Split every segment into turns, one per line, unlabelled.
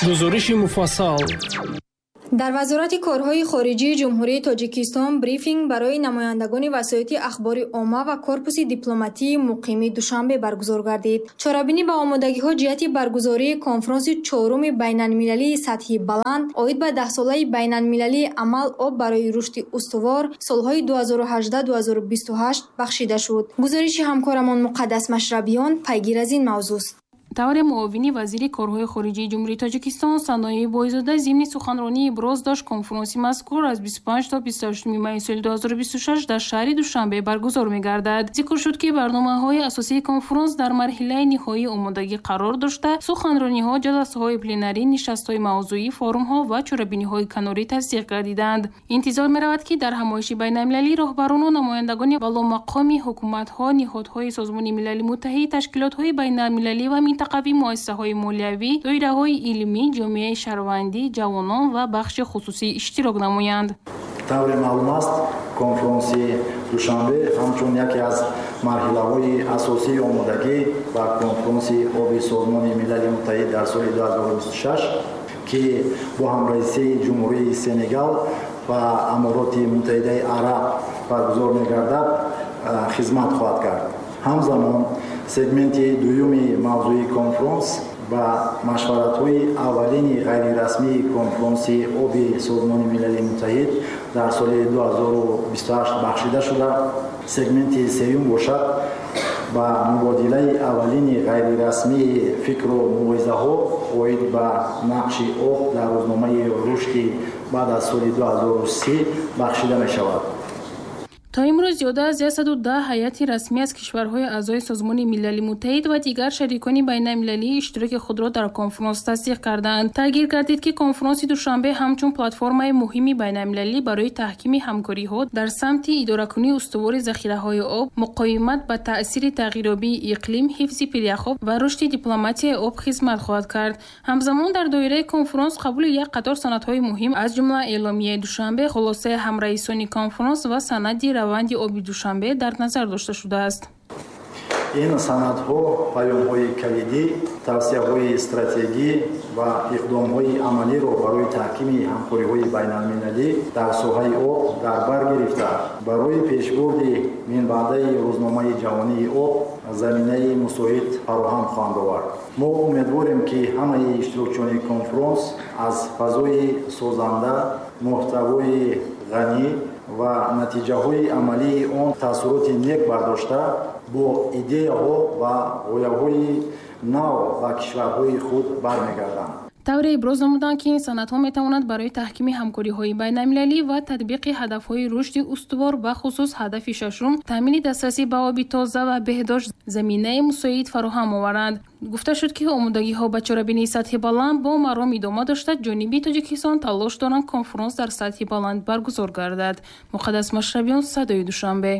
гузориши муфассал.
дар вазорати корҳои хориҷии ҷумҳурии Тоҷикистон брифинг барои намояндагони васоити ахбори омма ва корпуси дипломатии муқими душанбе баргузор гардид. чорабинӣ ба омодагиҳо ҷиҳати баргузории конфронси чоруми байналмилалии сатҳи баланд оид ба 10-солаи байналмилалии амал об барои рушди устувор солҳои 2018-2028 бахшида шуд. гузориши ҳамкорамон Муқаддас Машрабиён пайгир аз ин мавзӯъст.
тавре муовини вазири корҳои хориҷии ҷумҳурии Тоҷикистон Санои Боизода зимни суханронӣ иброз дошт конфронси мазкур аз 25 то 28 майи соли 2026 дар шаҳри Душанбе баргузор мегардад. зикр шуд ки барномаҳои асосии конфронс дар марҳилаи ниҳоии омодагӣ қарор дошта суханрониҳо, ҷаласаҳои пленарӣ, нишастҳои мавзӯӣ, форумҳо ва чорабиниҳои канорӣ тасдиқ гардиданд. интизор меравад ки дар ҳамоиши байналмилалӣ роҳбарону намояндагони баломақоми ҳукуматҳо, ниҳодҳои Созмони Милали Муттаҳид, ташкилотҳои байналмилалӣ ва минтақавӣ муассисаҳои молиявӣ, доираҳои илмӣ, ҷомеаи шаҳрвандӣ, ҷавонон ва бахши хусусӣ иштирок намоянд.
тавре маълум аст, конфронси Душанбе ҳамчун яке аз марҳилаҳои асосии омодагӣ ба конфронси оби Созмони Милали Муттаҳид дар соли 2026 ки бо ҳамраисии ҷумҳурии Сенегал ва Амороти Муттаҳидаи Араб баргузор мегардад хизмат хоҳад кард. ҳамзамон сегменти дуюми мавзӯи конфронс ба машваратҳои аввалини ғайрирасмии конфронси оби Созмони Милали Муттаҳид дар соли 2028 бахшида шуда, сегменти сеюм бошад ба мубодилаи аввалини ғайрирасмии фикру мувоизаҳо оид ба нақши об дар рӯзномаи рушди баъд аз соли 2030 бахшида мешавад.
то имрӯз зиёда аз 110 ҳайати расмӣ аз кишварҳои аъзои Созмони Милали Муттаҳид ва дигар шарикони байналмилалӣ иштироки худро дар конфронс тасдиқ карданд. таъкид гардид ки конфронси Душанбе ҳамчун платформаи муҳими байналмилалӣ барои таҳкими ҳамкориҳо дар самти идоракунии устувори захираҳои об, муқовимат ба таъсири тағйирёбии иқлим, ҳифзи пиряхоб ва рушди дипломатияи об хизмат хоҳад кард. ҳамзамон дар доираи конфронс қабули як қатор санадҳои муҳим аз ҷумла эъломияи Душанбе, хулосаи ҳамраисони конфронс ва санади раванди оби Душанбе дар назар дошта шудааст.
ин санадҳо паёмҳои калидӣ, тавсияҳои стратегӣ ва иқдомҳои амалиро барои таҳкими ҳамкориҳои байналмилалӣ дар соҳаи об дар бар гирифта барои пешбурди минбаъдаи рӯзномаи ҷаҳонии об заминаи мусоид фароҳам хоҳанд овард. мо умедворем ки ҳамаи иштирокчиёни конфронс аз фазои созанда, муҳтавои ғанӣ ва натиҷаҳои амалии он таъссуроти нек бардошта бо идеяҳо ва ғояҳои нав ба кишварҳои худ бармегарданд.
тавре иброз намуданд ки ин санадҳо метавонанд барои таҳкими ҳамкориҳои байналмилалӣ ва татбиқи ҳадафҳои рушди устувор бахусус ҳадафи шашум таъмини дастрасӣ ба оби тоза ва беҳдошт заминаи мусоид фароҳам оваранд. гуфта шуд ки омодагиҳо ба чорабинии сатҳи баланд бо маром идома дошта ҷониби Тоҷикистон талош доранд конфронс дар сатҳи баланд баргузор гардад. Муқаддас Машрабиён, Садои Душанбе.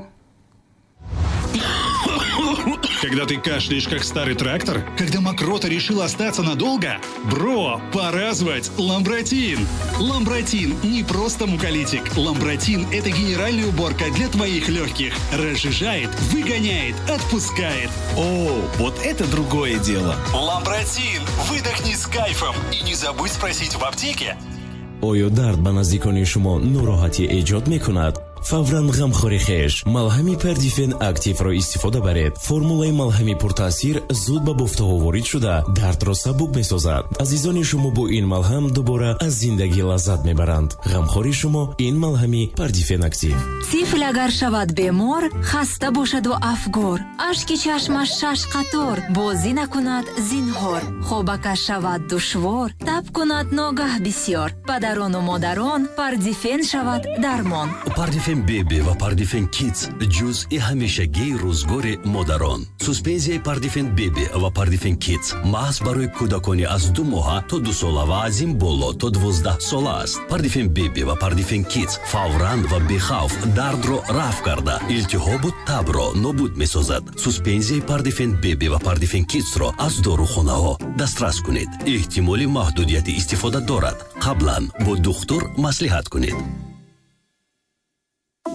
Когда ты кашляешь, как старый трактор? Когда мокрота решила остаться надолго? Бро, пора звать Ламбротин! Ламбротин не просто муколитик. Ламбротин – это генеральная уборка для твоих легких. Разжижает, выгоняет, отпускает.
О, вот это другое дело.
Ламбротин! Выдохни с кайфом. И не забудь спросить в аптеке.
оё дард ба наздикони шумо нороҳатӣ эҷод мекунад? фавран ғамхори хеш малҳами Perdifen активро истифода баред. формулаи малҳами пуртаъсир зуд ба буфтаҳо ворид шуда дардро сабук месозад. азизони шумо бо ин малҳам дубора аз зиндагӣ лаззат мебаранд. ғамхори шумо ин малҳами Perdifen актив.
тифл агар шавад бемор, хаста бошаду афгор, ашки чашмаш 6 қатор, бозӣ накунад зинҳор, хобакаш шавад душвор, таб кунад ногаҳ бисёр, падарону модарон Perdifen шавад дармон.
Perdifen Baby ва Perdifen Kids ҷузъи ҳамешагии рӯзгори модарон. Суспензияи Perdifen Baby ва Perdifen Kids маҳз барои кӯдакони аз 2 моҳа то 2 сола ва аз ин боло то 12 сола аст. Perdifen Baby ва Perdifen Kids фавран ва бехавф дардро рафъ карда, илтиҳобу табро нобуд месозад. Суспензияи Perdifen Baby ва Perdifen Kidsро аз дорухонаҳо дастрас кунед. эҳтимоли маҳдудияти истифода дорад. қаблан бо духтур маслиҳат кунед.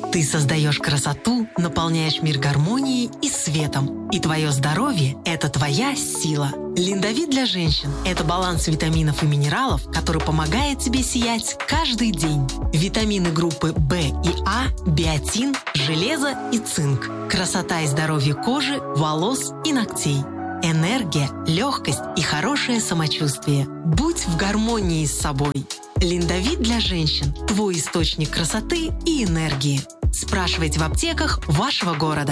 Ты создаешь красоту, наполняешь мир гармонией и светом. И твое здоровье – это твоя сила. Линдовит для женщин – это баланс витаминов и минералов, который помогает тебе сиять каждый день. Витамины группы В и А, биотин, железо и цинк. Красота и здоровье кожи, волос и ногтей. Энергия, легкость и хорошее самочувствие. Будь в гармонии с собой. Линдовит для женщин – твой источник красоты и энергии. Спрашивайте в аптеках вашего города.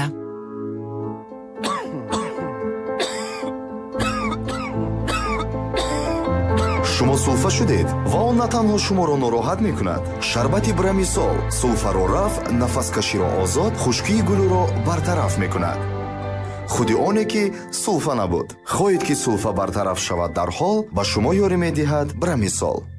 шумо сулфа шудед ва он на танҳо шуморо нороҳат мекунад. шарбати брамисол сулфаро раф, нафаскаширо озод, хушкии гулӯро бартараф мекунад. худи оне ки сулфа набуд. хоҳед ки сулфа бартараф шавад дар ҳол ба шумо ёрӣ медиҳад брамисол.